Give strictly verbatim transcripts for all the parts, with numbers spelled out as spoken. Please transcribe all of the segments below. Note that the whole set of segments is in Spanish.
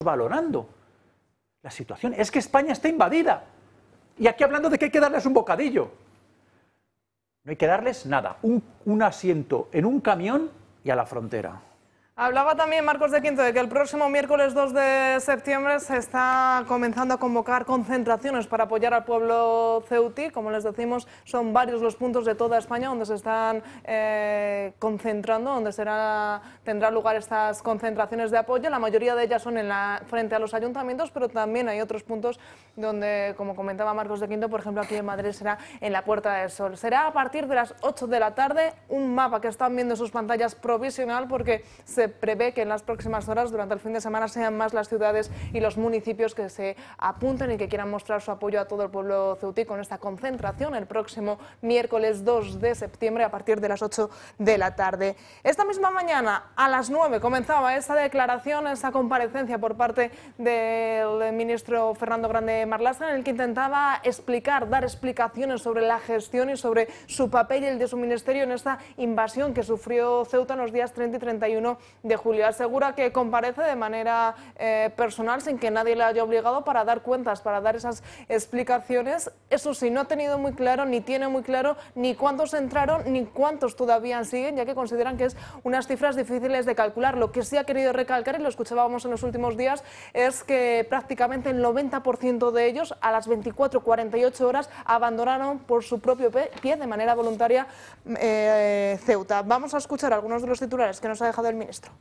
valorando la situación. Es que España está invadida. Y aquí hablando de que hay que darles un bocadillo. No hay que darles nada. Un, un asiento en un camión y a la frontera. Hablaba también Marcos de Quinto de que el próximo miércoles dos de septiembre se está comenzando a convocar concentraciones para apoyar al pueblo ceutí. Como les decimos, son varios los puntos de toda España donde se están eh, concentrando, donde será, tendrá lugar estas concentraciones de apoyo. La mayoría de ellas son en la, frente a los ayuntamientos, pero también hay otros puntos donde, como comentaba Marcos de Quinto, por ejemplo aquí en Madrid será en la Puerta del Sol. Será a partir de las ocho de la tarde, un mapa que están viendo en sus pantallas provisional porque se prevé que en las próximas horas, durante el fin de semana, sean más las ciudades y los municipios que se apunten y que quieran mostrar su apoyo a todo el pueblo ceutí con esta concentración el próximo miércoles dos de septiembre a partir de las ocho de la tarde. Esta misma mañana, a las nueve, comenzaba esa declaración, esa comparecencia por parte del ministro Fernando Grande Marlaska, en el que intentaba explicar, dar explicaciones sobre la gestión y sobre su papel y el de su ministerio en esta invasión que sufrió Ceuta en los días treinta y treinta y uno de julio. Asegura que comparece de manera eh, personal, sin que nadie le haya obligado, para dar cuentas, para dar esas explicaciones. Eso sí, no ha tenido muy claro, ni tiene muy claro, ni cuántos entraron, ni cuántos todavía siguen, ya que consideran que es unas cifras difíciles de calcular. Lo que sí ha querido recalcar, y lo escuchábamos en los últimos días, es que prácticamente el noventa por ciento de ellos, a las veinticuatro a cuarenta y ocho horas, abandonaron por su propio pie, de manera voluntaria, eh, Ceuta. Vamos a escuchar algunos de los titulares que nos ha dejado el ministro.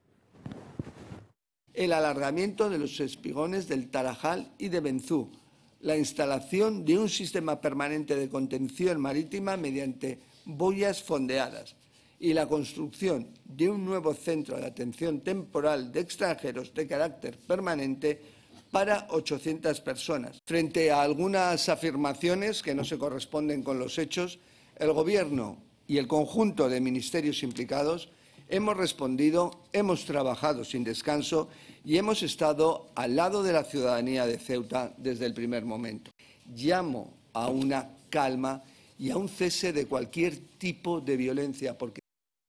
El alargamiento de los espigones del Tarajal y de Benzú, la instalación de un sistema permanente de contención marítima mediante boyas fondeadas y la construcción de un nuevo centro de atención temporal de extranjeros de carácter permanente para ochocientas personas. Frente a algunas afirmaciones que no se corresponden con los hechos, el Gobierno y el conjunto de ministerios implicados hemos respondido, hemos trabajado sin descanso y hemos estado al lado de la ciudadanía de Ceuta desde el primer momento. Llamo a una calma y a un cese de cualquier tipo de violencia, porque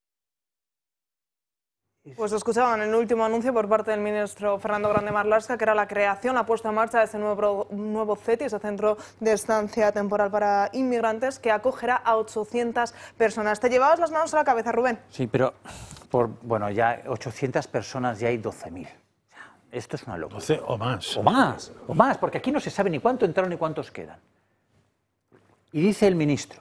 Pues escuchaban el último anuncio por parte del ministro Fernando Grande Marlaska, que era la creación, la puesta en marcha de ese nuevo, nuevo C E T I, ese centro de estancia temporal para inmigrantes, que acogerá a ochocientas personas. ¿Te llevabas las manos a la cabeza, Rubén? Sí, pero, por, bueno, ya ochocientas personas, ya hay doce mil. Esto es una locura. doce o más. O más, o más, porque aquí no se sabe ni cuánto entraron ni cuántos quedan. Y dice el ministro,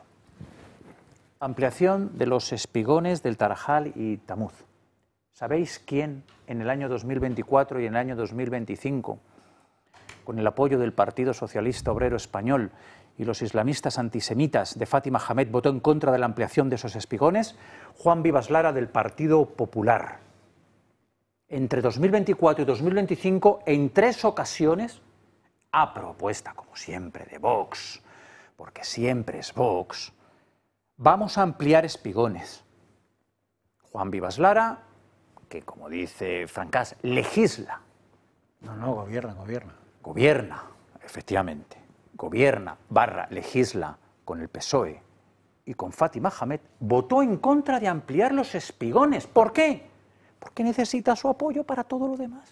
ampliación de los espigones del Tarajal y Tamuz. ¿Sabéis quién en el año dos mil veinticuatro y en el año dos mil veinticinco, con el apoyo del Partido Socialista Obrero Español y los islamistas antisemitas de Fátima Hamed, votó en contra de la ampliación de esos espigones? Juan Vivas Lara, del Partido Popular. Entre dos mil veinticuatro y dos mil veinticinco, en tres ocasiones, a propuesta, como siempre, de Vox, porque siempre es Vox, vamos a ampliar espigones. Juan Vivas Lara, que como dice Francás, legisla. No, no, gobierna, gobierna. Gobierna, efectivamente. Gobierna, barra, legisla con el P S O E y con Fátima Hamed, votó en contra de ampliar los espigones. ¿Por qué? Porque necesita su apoyo para todo lo demás.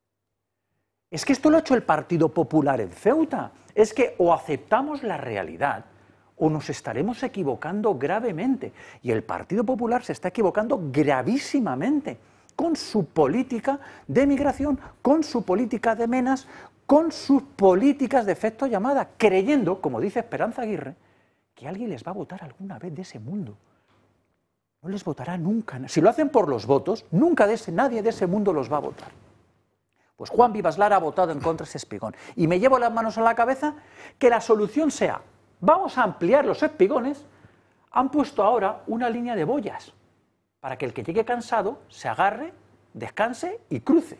Es que esto lo ha hecho el Partido Popular en Ceuta. Es que o aceptamos la realidad o nos estaremos equivocando gravemente. Y el Partido Popular se está equivocando gravísimamente con su política de migración, con su política de menas, con sus políticas de efecto llamada, creyendo, como dice Esperanza Aguirre, que alguien les va a votar alguna vez de ese mundo. No les votará nunca. Si lo hacen por los votos, nunca de ese, nadie de ese mundo los va a votar. Pues Juan Vivas Lara ha votado en contra de ese espigón. Y me llevo las manos a la cabeza que la solución sea, vamos a ampliar los espigones. Han puesto ahora una línea de boyas para que el que llegue cansado se agarre, descanse y cruce.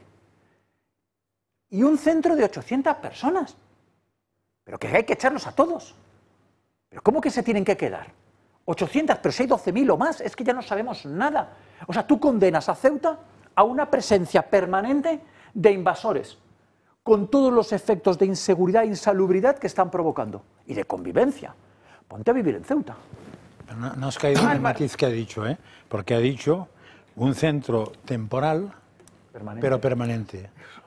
Y un centro de ochocientas personas. Pero que hay que echarlos a todos. ¿Pero cómo que se tienen que quedar? ochocientas, pero si hay doce mil o más, es que ya no sabemos nada. O sea, tú condenas a Ceuta a una presencia permanente de invasores, con todos los efectos de inseguridad e insalubridad que están provocando, y de convivencia. Ponte a vivir en Ceuta. No, no has caído en el matiz que ha dicho, ¿eh? Porque ha dicho un centro temporal, permanente. pero permanente.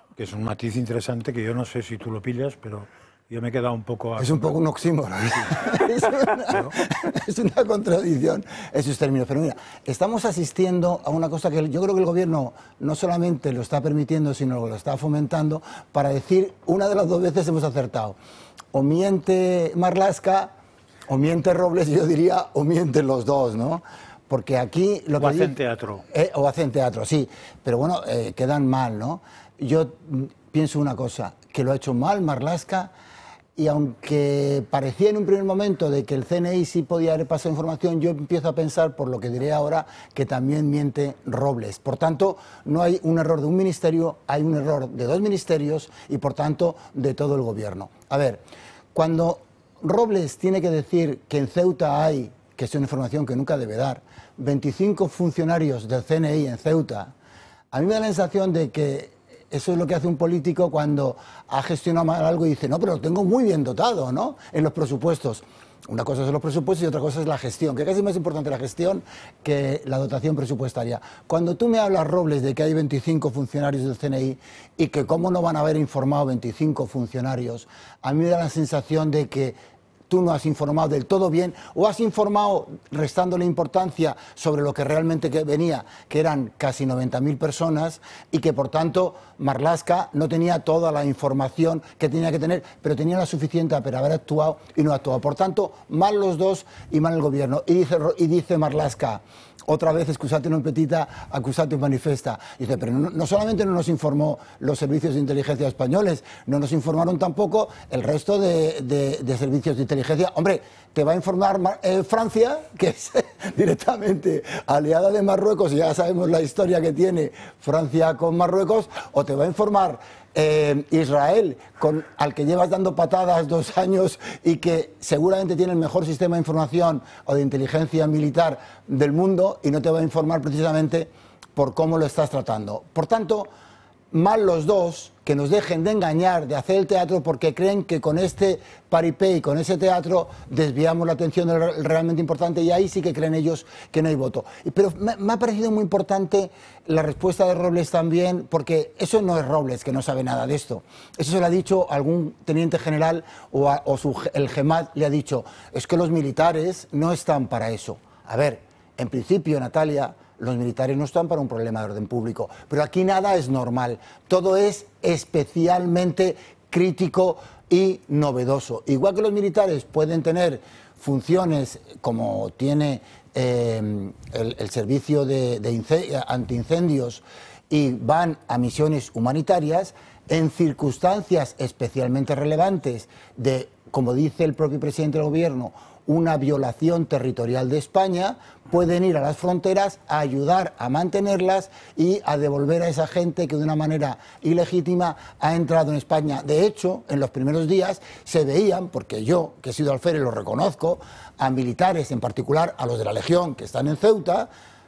que es un matiz interesante que yo no sé si tú lo pillas, pero yo me he quedado un poco... Es un poco un oxímoron. es, una, es una contradicción esos términos. Pero mira, estamos asistiendo a una cosa que yo creo que el gobierno no solamente lo está permitiendo, sino que lo está fomentando para decir, una de las dos veces hemos acertado. O miente Marlaska, o miente Robles, y yo diría, o mienten los dos, ¿no? Porque aquí... Lo o que hacen dice, teatro. Eh, o hacen teatro, sí. Pero bueno, eh, quedan mal, ¿no? Yo pienso una cosa, que lo ha hecho mal Marlaska, y aunque parecía en un primer momento de que el C N I sí podía haber pasado información, yo empiezo a pensar, por lo que diré ahora, que también miente Robles. Por tanto, no hay un error de un ministerio, hay un error de dos ministerios y, por tanto, de todo el gobierno. A ver, cuando Robles tiene que decir que en Ceuta hay, que es una información que nunca debe dar, veinticinco funcionarios del C N I en Ceuta, a mí me da la sensación de que eso es lo que hace un político cuando ha gestionado mal algo y dice, no, pero lo tengo muy bien dotado, ¿no?, en los presupuestos. Una cosa son los presupuestos y otra cosa es la gestión, que casi es más importante la gestión que la dotación presupuestaria. Cuando tú me hablas, Robles, de que hay veinticinco funcionarios del C N I y que cómo no van a haber informado veinticinco funcionarios, a mí me da la sensación de que tú no has informado del todo bien, o has informado restándole importancia sobre lo que realmente que venía, que eran casi noventa mil personas, y que por tanto Marlaska no tenía toda la información que tenía que tener, pero tenía la suficiente para haber actuado y no ha actuado. Por tanto, mal los dos y mal el gobierno. Y dice, y dice Marlaska, otra vez, excusate non petita, acusate manifesta. Dice, pero no, no solamente no nos informó los servicios de inteligencia españoles, no nos informaron tampoco el resto de, de, de servicios de inteligencia. Hombre, te va a informar eh, Francia, que es directamente aliada de Marruecos, y ya sabemos la historia que tiene Francia con Marruecos, o te va a informar Eh, Israel, con, al que llevas dando patadas dos años y que seguramente tiene el mejor sistema de información o de inteligencia militar del mundo, y no te va a informar precisamente por cómo lo estás tratando. Por tanto, mal los dos, que nos dejen de engañar, de hacer el teatro, porque creen que con este paripé y con ese teatro desviamos la atención de lo realmente importante, y ahí sí que creen ellos que no hay voto. Pero me, me ha parecido muy importante la respuesta de Robles también, porque eso no es Robles, que no sabe nada de esto. Eso se lo ha dicho algún teniente general, o, a, o su, el GEMAT le ha dicho, es que los militares no están para eso. A ver, en principio, Natalia, los militares no están para un problema de orden público, pero aquí nada es normal, todo es especialmente crítico y novedoso. Igual que los militares pueden tener funciones como tiene eh, el, el servicio de, de antiincendios y van a misiones humanitarias, en circunstancias especialmente relevantes de, como dice el propio presidente del gobierno, una violación territorial de España, pueden ir a las fronteras a ayudar a mantenerlas y a devolver a esa gente que de una manera ilegítima ha entrado en España. De hecho, en los primeros días se veían, porque yo, que he sido alférez, lo reconozco, a militares, en particular a los de la Legión, que están en Ceuta,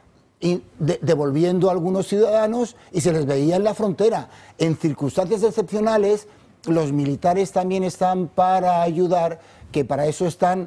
y de, devolviendo a algunos ciudadanos, y se les veía en la frontera. En circunstancias excepcionales, los militares también están para ayudar, que para eso están,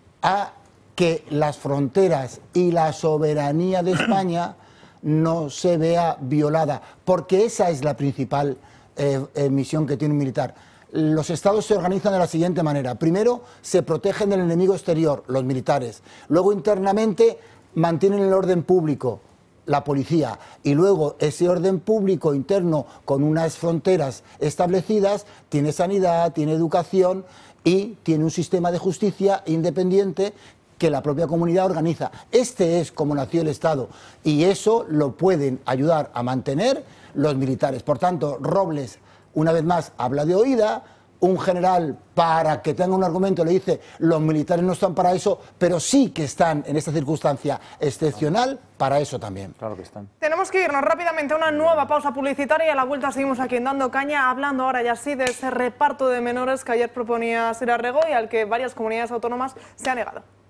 a que las fronteras y la soberanía de España no se vea violada, porque esa es la principal eh, eh, misión que tiene un militar. Los estados se organizan de la siguiente manera. Primero, se protegen del enemigo exterior, los militares. Luego, internamente, mantienen el orden público, la policía. Y luego, ese orden público interno, con unas fronteras establecidas, tiene sanidad, tiene educación y tiene un sistema de justicia independiente que la propia comunidad organiza. Este es como nació el Estado, y eso lo pueden ayudar a mantener los militares. Por tanto, Robles, una vez más, habla de oída. Un general, para que tenga un argumento, le dice, los militares no están para eso, pero sí que están en esta circunstancia excepcional para eso también. Claro que están. Tenemos que irnos rápidamente a una nueva pausa publicitaria, y a la vuelta seguimos aquí en Dando Caña, hablando ahora ya sí de ese reparto de menores que ayer proponía Sira Rego y al que varias comunidades autónomas se han negado.